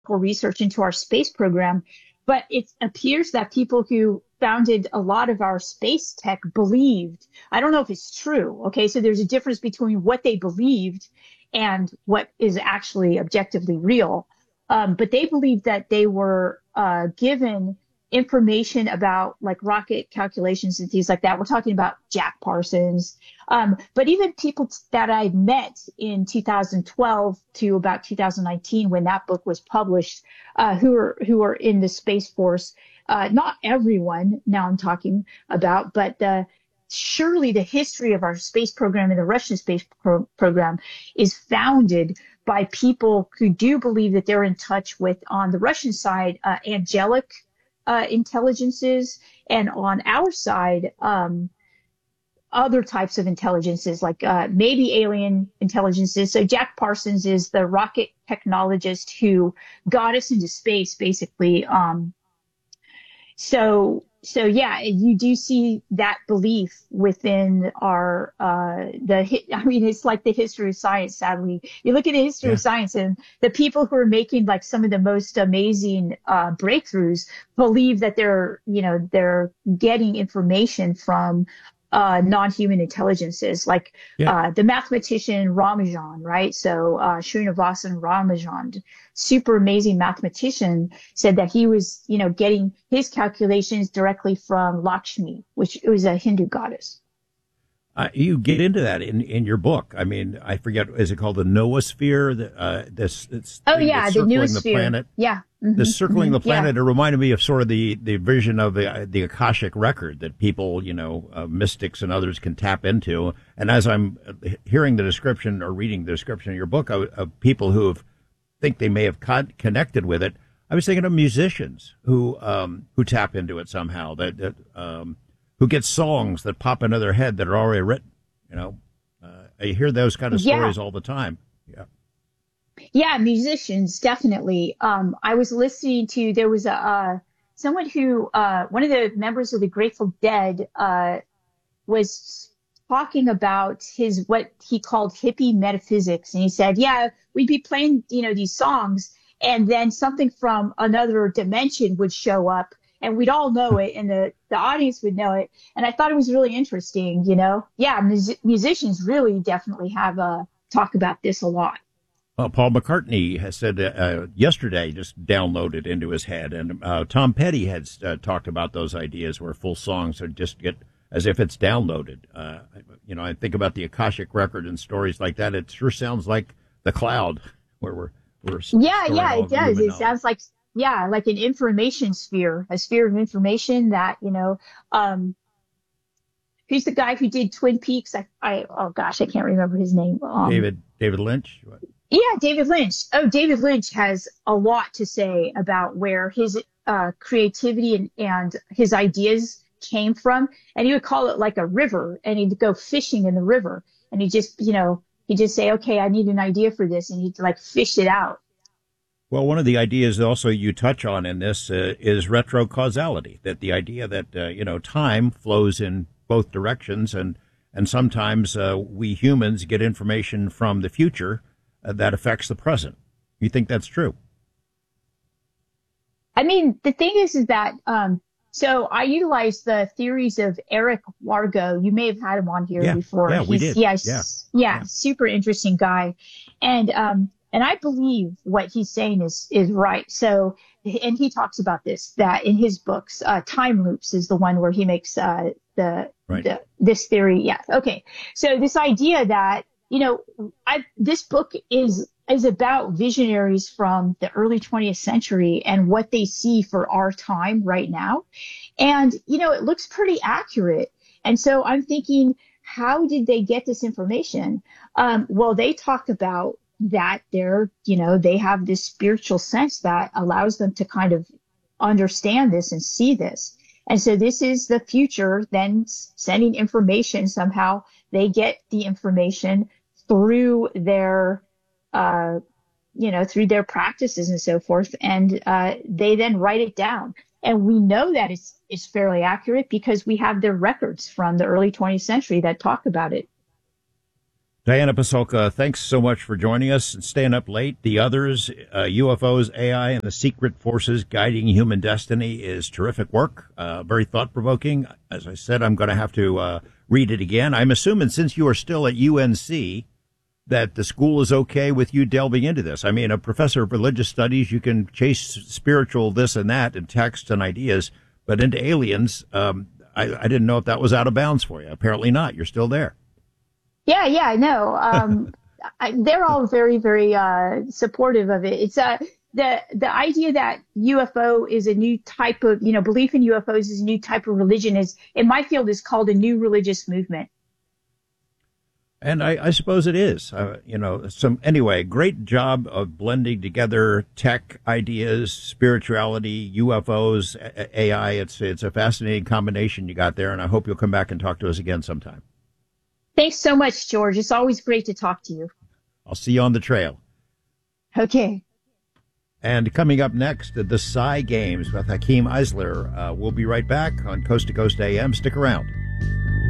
research into our space program, but it appears that people who founded a lot of our space tech believed, I don't know if it's true. Okay. So there's a difference between what they believed and what is actually objectively real. But they believed that they were given information about like rocket calculations and things like that. We're talking about Jack Parsons. But even people that I met in 2012 to about 2019, when that book was published, who are in the Space Force, not everyone now I'm talking about, but surely the history of our space program and the Russian space program is founded by people who do believe that they're in touch with, on the Russian side, angelic intelligences, and on our side, other types of intelligences, like maybe alien intelligences. So Jack Parsons is the rocket technologist who got us into space, basically. So yeah, you do see that belief within our I mean, it's like the history of science. Sadly, you look at the history of science, and the people who are making like some of the most amazing breakthroughs believe that they're getting information from non-human intelligences, like the mathematician Ramanujan, right? So Srinivasan Ramanujan, super amazing mathematician, said that he was, getting his calculations directly from Lakshmi, which was a Hindu goddess. You get into that in your book. I mean, I forget, is it called the noosphere? The noosphere. The planet. Yeah. The circling the planet. It reminded me of sort of the vision of the Akashic record that people, mystics and others can tap into. And as I'm hearing the description or reading the description of your book of people who think they may have connected with it, I was thinking of musicians who tap into it somehow, who get songs that pop into their head that are already written. I hear those kind of stories all the time. Yeah, musicians, definitely. I was listening to, there was someone who, one of the members of the Grateful Dead, was talking about what he called hippie metaphysics. And he said, we'd be playing, these songs, and then something from another dimension would show up, and we'd all know it, and the audience would know it. And I thought it was really interesting, musicians really definitely have talk about this a lot. Paul McCartney has said yesterday, just downloaded into his head, and Tom Petty has talked about those ideas where full songs are just get as if it's downloaded. I think about the Akashic record and stories like that. It sure sounds like the cloud where we're it does. It sounds like like an information sphere, a sphere of information that who's the guy who did Twin Peaks? I can't remember his name. David Lynch. What? Yeah, David Lynch. Oh, David Lynch has a lot to say about where his creativity and his ideas came from. And he would call it like a river, and he'd go fishing in the river, and he'd just say, okay, I need an idea for this. And he'd like fish it out. Well, one of the ideas also you touch on in this is retrocausality, that the idea that, time flows in both directions, and sometimes we humans get information from the future that affects the present. You think that's true? I mean, the thing is that, so I utilize the theories of Eric Wargo. You may have had him on here before. Yeah, we did. Yeah, super interesting guy. And I believe what he's saying is right. So, and he talks about this, that in his books, Time Loops is the one where he makes, this theory. Yeah. Okay. So this idea that, this book is about visionaries from the early 20th century and what they see for our time right now. And, it looks pretty accurate. And so I'm thinking, how did they get this information? Well, they talk about that they have this spiritual sense that allows them to kind of understand this and see this. And so this is the future then sending information. Somehow they get the information through their, through their practices and so forth. And they then write it down. And we know that it's fairly accurate because we have their records from the early 20th century that talk about it. Diana Pasulka, thanks so much for joining us and staying up late. The Others, UFOs, AI, and the Secret Forces Guiding Human Destiny is terrific work, very thought-provoking. As I said, I'm going to have to read it again. I'm assuming since you are still at UNC that the school is okay with you delving into this. I mean, a professor of religious studies, you can chase spiritual this and that and texts and ideas, but into aliens, I didn't know if that was out of bounds for you. Apparently not. You're still there. Yeah, no. They're all very, very supportive of it. It's the idea that UFO is a new type of, belief in UFOs is a new type of religion is, in my field, is called a new religious movement. And I suppose it is, anyway, great job of blending together tech ideas, spirituality, UFOs, AI. It's a fascinating combination you got there. And I hope you'll come back and talk to us again sometime. Thanks so much, George. It's always great to talk to you. I'll see you on the trail. Okay. And coming up next, the Psy Games with Hakeem Eisler. We'll be right back on Coast to Coast AM. Stick around.